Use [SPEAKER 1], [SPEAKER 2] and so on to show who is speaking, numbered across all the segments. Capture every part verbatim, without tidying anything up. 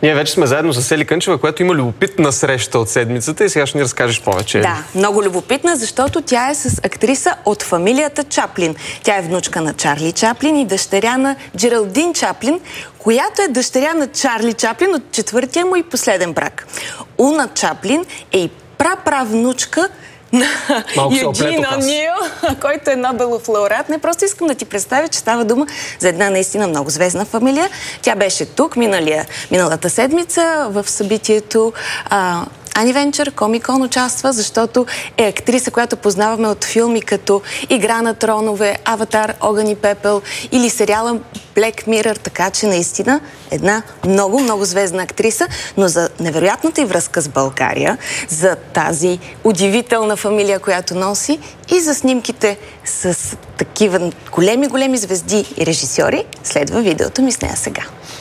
[SPEAKER 1] Ние вече сме заедно с Ели Кънчева, която има любопитна среща от седмицата и сега ще ни разкажеш повече.
[SPEAKER 2] Да, много любопитна, защото тя е с актриса от фамилията Чаплин. Тя е внучка на Чарли Чаплин и дъщеря на Джералдин Чаплин, която е дъщеря на Чарли Чаплин от четвъртия му и последен брак. Уна Чаплин е и праправнучка на Юджин О'Нил, който е Нобелов лауреат. Не, просто искам да ти представя, че става дума за една наистина много звездна фамилия. Тя беше тук миналия, миналата седмица в събитието а, Ани Венчър, Комик-кон участва, защото е актриса, която познаваме от филми като Игра на тронове, Аватар, Огън и пепел или сериала Black Mirror, така че наистина една много, много звездна актриса, но за невероятната й връзка с България, за тази удивителна фамилия, която носи и за снимките с такива големи, големи звезди и режисьори, следва видеото ми с нея сега.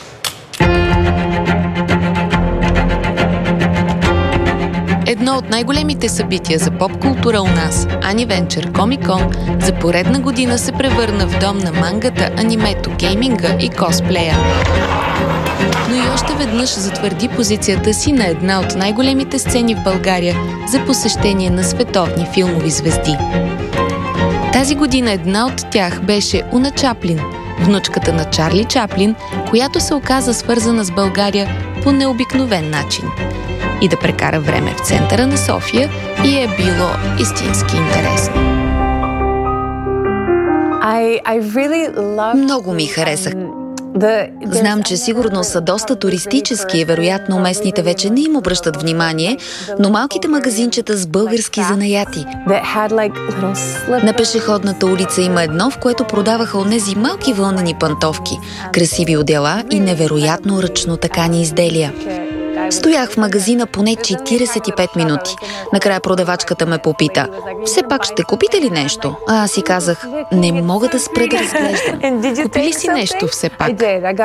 [SPEAKER 3] Едно от най-големите събития за поп-култура у нас, Ани Венчър Комик-кон, за поредна година се превърна в дом на мангата, анимето, гейминга и косплея. Но и още веднъж затвърди позицията си на една от най-големите сцени в България за посещение на световни филмови звезди. Тази година една от тях беше Уна Чаплин, внучката на Чарли Чаплин, която се оказа свързана с България по необикновен начин. И да прекара време в центъра на София и е било истински интересно.
[SPEAKER 4] I, I really love...
[SPEAKER 5] Много ми харесах. Знам, че сигурно са доста туристически и вероятно местните вече не им обръщат внимание, но малките магазинчета с български занаяти. На пешеходната улица има едно, в което продаваха онези малки вълнени пантовки, красиви одеяла и невероятно ръчно такани изделия. Стоях в магазина поне четиридесет и пет минути. Накрая продавачката ме попита: все пак ще купите ли нещо? А аз си казах: не мога да спра да разглеждам.
[SPEAKER 3] Купи ли си нещо все пак?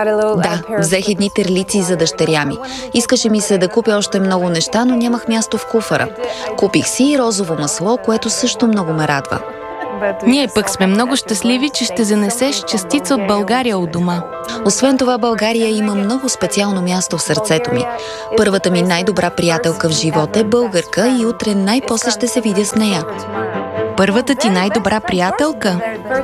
[SPEAKER 5] Да, взех едни терлици за дъщеря ми. Искаше ми се да купя още много неща, но нямах място в куфара. Купих си и розово масло, което също много ме радва.
[SPEAKER 3] Ние пък сме много щастливи, че ще занесеш частица от България у дома.
[SPEAKER 5] Освен това, България има много специално място в сърцето ми. Първата ми най-добра приятелка в живота е българка и утре най-после ще се видя с нея.
[SPEAKER 3] Първата ти най-добра приятелка?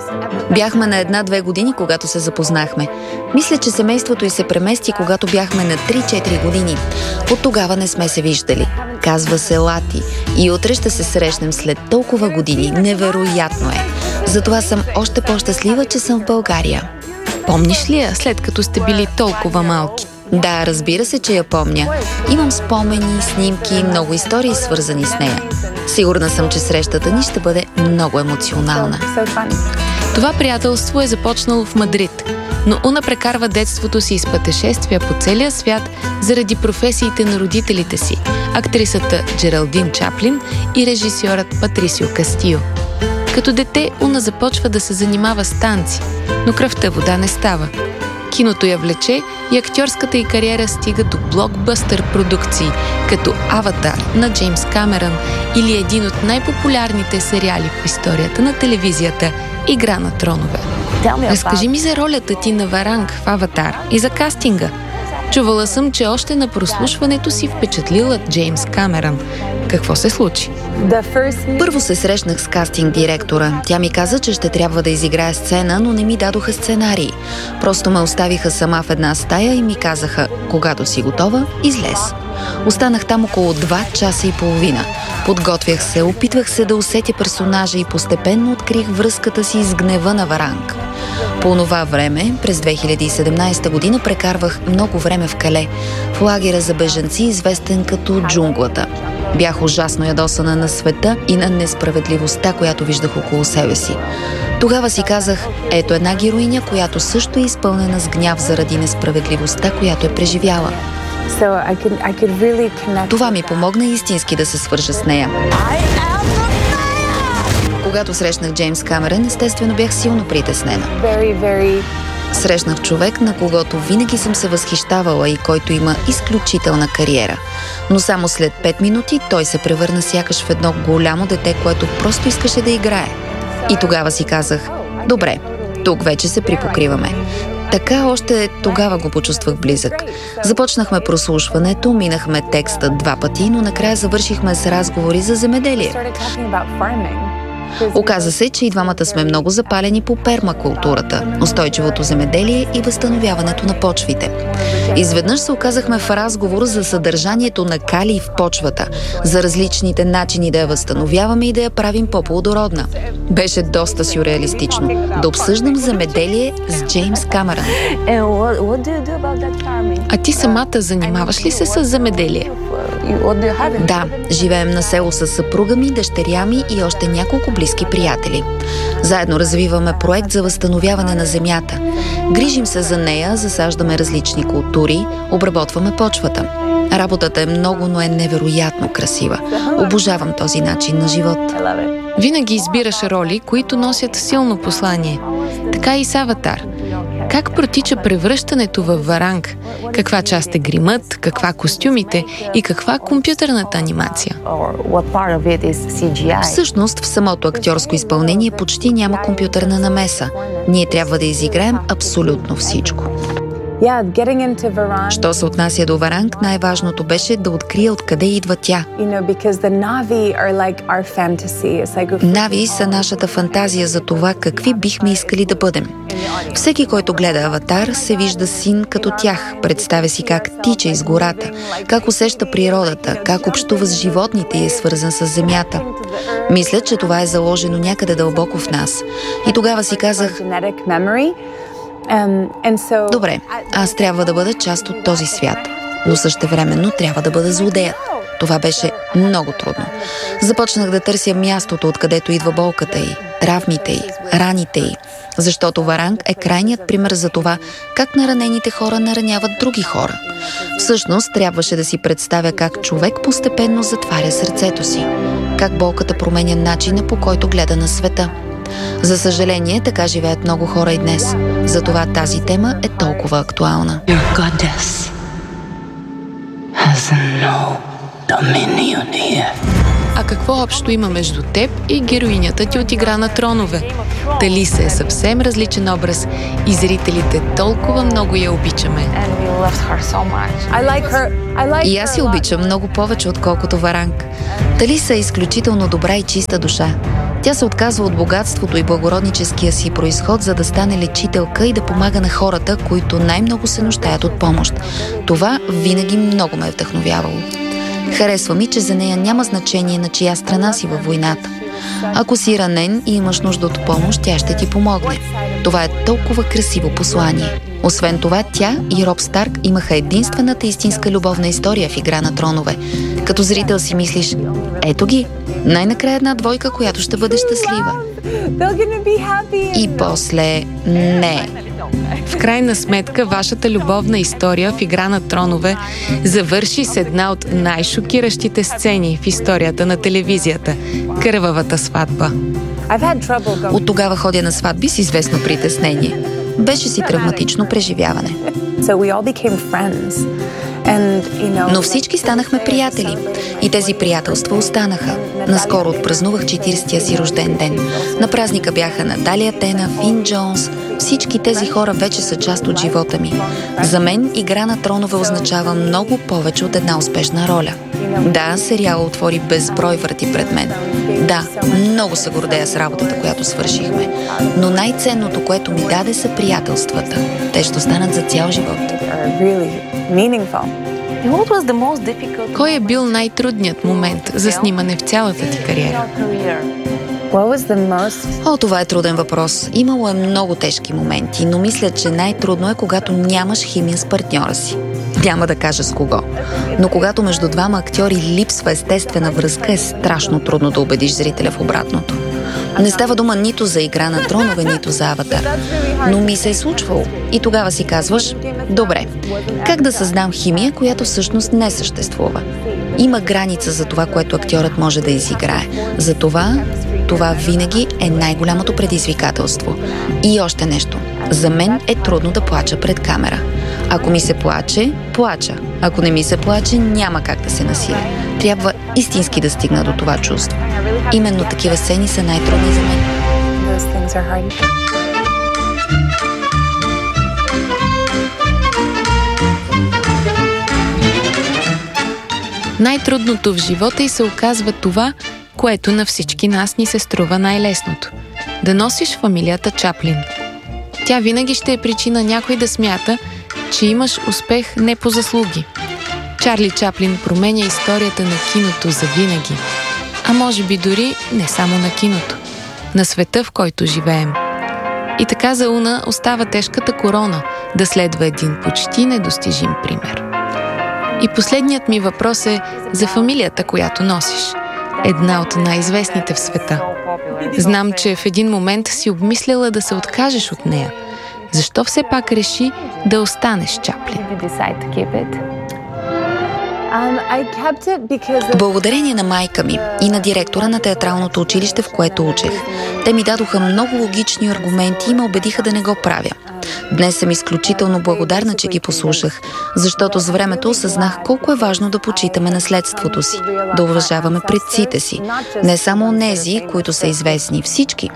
[SPEAKER 5] Бяхме на една-две години, когато се запознахме. Мисля, че семейството й се премести, когато бяхме на три-четири години. От тогава не сме се виждали. Казва се Лати. И утре ще се срещнем след толкова години. Невероятно е. Затова съм още по-щастлива, че съм в България.
[SPEAKER 3] Помниш ли я, след като сте били толкова малки?
[SPEAKER 5] Да, разбира се, че я помня. Имам спомени, снимки и много истории, свързани с нея. Сигурна съм, че срещата ни ще бъде много емоционална.
[SPEAKER 3] Това приятелство е започнало в Мадрид, но Уна прекарва детството си из пътешествия по целия свят заради професиите на родителите си, актрисата Джералдин Чаплин и режисьорът Патрисио Кастио. Като дете Уна започва да се занимава с танци, но кръвта вода не става. Киното я влече и актьорската й кариера стига до блокбъстър продукции, като Аватар на Джеймс Камерън или един от най-популярните сериали в историята на телевизията Игра на тронове. Разкажи ми за ролята ти на Варанг в Аватар и за кастинга. Чувала съм, че още на прослушването си впечатлила Джеймс Камерън. Какво се случи?
[SPEAKER 5] Първо се срещнах с кастинг директора. Тя ми каза, че ще трябва да изиграя сцена, но не ми дадоха сценарий. Просто ме оставиха сама в една стая и ми казаха: когато си готова, излез. Останах там около два часа и половина. Подготвях се, опитвах се да усетя персонажа и постепенно открих връзката си с гнева на Варанг. По онова време, през две хиляди и седемнадесета година, прекарвах много време в Кале, в лагера за бежанци, известен като джунглата. Бях ужасно ядосана на света и на несправедливостта, която виждах около себе си. Тогава си казах: ето една героиня, която също е изпълнена с гняв заради несправедливостта, която е преживяла. Това ми помогна истински да се свържа с нея. Когато срещнах Джеймс Камерън, естествено бях силно притеснена. Срещнах човек, на когото винаги съм се възхищавала и който има изключителна кариера. Но само след пет минути той се превърна сякаш в едно голямо дете, което просто искаше да играе. И тогава си казах: добре, тук вече се припокриваме. Така още тогава го почувствах близък. Започнахме прослушването, минахме текста два пъти, но накрая завършихме с разговори за земеделие. Оказа се, че и двамата сме много запалени по пермакултурата, устойчивото земеделие и възстановяването на почвите. Изведнъж се оказахме в разговор за съдържанието на калий в почвата, за различните начини да я възстановяваме и да я правим по-плодородна. Беше доста сюрреалистично. Да обсъждам земеделие с Джеймс Камерън.
[SPEAKER 3] А ти самата занимаваш ли се с земеделие?
[SPEAKER 5] Да, живеем на село с съпруга ми, дъщеря ми и още няколко близки приятели. Заедно развиваме проект за възстановяване на земята. Грижим се за нея, засаждаме различни култури, обработваме почвата. Работата е много, но е невероятно красива. Обожавам този начин на живот.
[SPEAKER 3] Винаги избираш роли, които носят силно послание. Така и с Аватар. Как протича превръщането във Варанг? Каква част е гримът, каква костюмите и каква компютърната анимация?
[SPEAKER 5] Всъщност, в самото актьорско изпълнение почти няма компютърна намеса. Ние трябва да изиграем абсолютно всичко. Що се отнася до Варанг, най-важното беше да открия откъде идва тя. Нави са нашата фантазия за това какви бихме искали да бъдем. Всеки, който гледа Аватар, се вижда син като тях, представя си как тича из гората, как усеща природата, как общува с животните и е свързан с земята. Мисля, че това е заложено някъде дълбоко в нас. И тогава си казах: добре, аз трябва да бъда част от този свят, но същевременно трябва да бъда злодеят. Това беше много трудно. Започнах да търся мястото, откъдето идва болката й, травмите й, раните й, защото Варанг е крайният пример за това как наранените хора нараняват други хора. Всъщност, трябваше да си представя как човек постепенно затваря сърцето си, как болката променя начина, по който гледа на света. За съжаление, така живеят много хора и днес. Затова тази тема е толкова актуална.
[SPEAKER 3] А какво общо има между теб и героинята ти от Игра на тронове? Талиса е съвсем различен образ и зрителите толкова много я обичаме.
[SPEAKER 5] И аз я обичам много повече, отколкото Варанг. Талиса е изключително добра и чиста душа. Тя се отказва от богатството и благородническия си произход, за да стане лечителка и да помага на хората, които най-много се нуждаят от помощ. Това винаги много ме е вдъхновявало. Харесва ми, че за нея няма значение на чия страна си във войната. Ако си ранен и имаш нужда от помощ, тя ще ти помогне. Това е толкова красиво послание. Освен това, тя и Роб Старк имаха единствената истинска любовна история в Игра на тронове. Като зрител си мислиш: ето ги, най-накрая една двойка, която ще бъде щастлива. И после не.
[SPEAKER 3] В крайна сметка, вашата любовна история в Игра на тронове завърши с една от най-шокиращите сцени в историята на телевизията – кървавата сватба.
[SPEAKER 5] От тогава ходя на сватби с известно притеснение. Беше си травматично преживяване. Но всички станахме приятели и тези приятелства останаха. Наскоро отпразнувах четиридесетия си рожден ден. На празника бяха Наталия Тена, Фин Джонс. Всички тези хора вече са част от живота ми. За мен Игра на тронове означава много повече от една успешна роля. Да, сериала отвори безброй врати пред мен. Да, много се гордея с работата, която свършихме. Но най-ценното, което ми даде, са приятелствата. Те ще останат за цял живот.
[SPEAKER 3] Кой е бил най-трудният момент за снимане в цялата ти кариера?
[SPEAKER 5] О, това е труден въпрос. Имало е много тежки моменти, но мисля, че най-трудно е, когато нямаш химия с партньора си. Няма да кажа с кого. Но когато между двама актьори липсва естествена връзка, е страшно трудно да убедиш зрителя в обратното. Не става дума нито за Игра на тронове, нито за Аватар. Но ми се е случвало. И тогава си казваш: добре, как да създам химия, която всъщност не съществува? Има граница за това, което актьорът може да изиграе. За това, това винаги е най-голямото предизвикателство. И още нещо. За мен е трудно да плача пред камера. Ако ми се плаче, плача. Ако не ми се плаче, няма как да се насиля. Трябва истински да стигна до това чувство. Именно такива сцени са най-трудни за мен.
[SPEAKER 3] Най-трудното в живота й се оказва това, което на всички нас ни се струва най-лесното – да носиш фамилията Чаплин. Тя винаги ще е причина някой да смята, че имаш успех не по заслуги. Чарли Чаплин променя историята на киното завинаги, а може би дори не само на киното, на света, в който живеем. И така за Уна остава тежката корона да следва един почти недостижим пример. И последният ми въпрос е за фамилията, която носиш. Една от най-известните в света. Знам, че в един момент си обмисляла да се откажеш от нея. Защо все пак реши да останеш Чаплин?
[SPEAKER 5] Благодарение на майка ми и на директора на театралното училище, в което учех. Те ми дадоха много логични аргументи и ме убедиха да не го правя. Днес съм изключително благодарна, че ги послушах, защото с времето осъзнах колко е важно да почитаме наследството си, да уважаваме предците си, не само онези, които са известни, всички.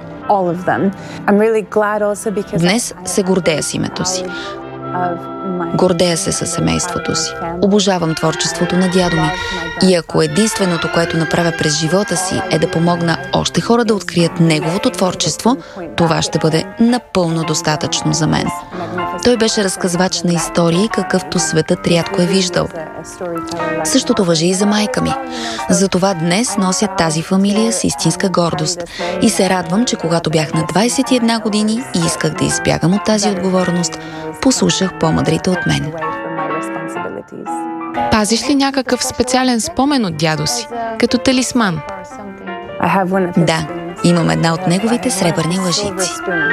[SPEAKER 5] Днес се гордея с името си. Гордея се със семейството си. Обожавам творчеството на дядо ми. И ако единственото, което направя през живота си, е да помогна още хора да открият неговото творчество, това ще бъде напълно достатъчно за мен. Той беше разказвач на истории, какъвто светът рядко е виждал. Същото важи и за майка ми. Затова днес нося тази фамилия с истинска гордост. И се радвам, че когато бях на двайсет и една години и исках да избягам от тази отговорност, послушах по-мъдрите от мен.
[SPEAKER 3] Пазиш ли някакъв специален спомен от дядо си, като талисман?
[SPEAKER 5] Да, имам една от неговите сребърни лъжици.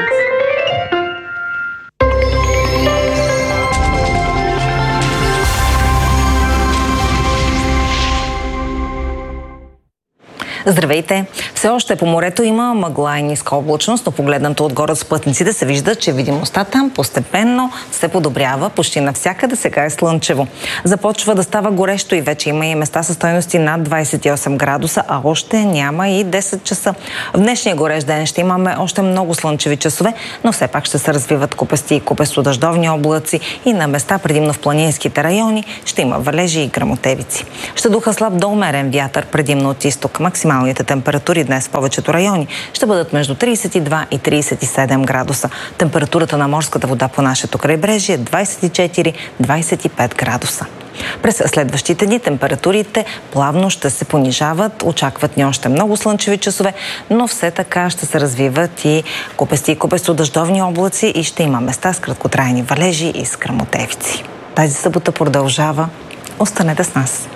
[SPEAKER 6] Здравейте! Все още по морето има мъгла и ниска облачност, но погледнато отгоре с пътниците се вижда, че видимостта там постепенно се подобрява. Почти навсякъде сега е слънчево. Започва да става горещо и вече има и места със стойности над двайсет и осем градуса, а още няма и десет часа. В днешния горещ ден ще имаме още много слънчеви часове, но все пак ще се развиват купести и купесто-дъждовни облаци и на места, предимно в планинските райони, ще има валежи и гръмотевици. Ще духа слаб до умерен вятър, предимно от изток. Максималните температури днес в повечето райони ще бъдат между трийсет и два и трийсет и седем градуса. Температурата на морската вода по нашето крайбрежие е двайсет и четири до двайсет и пет градуса. През следващите дни температурите плавно ще се понижават, очакват ни още много слънчеви часове, но все така ще се развиват и купести и купесто-дъждовни облаци и ще има места с краткотрайни валежи и с гръмотевици. Тази събота продължава. Останете с нас!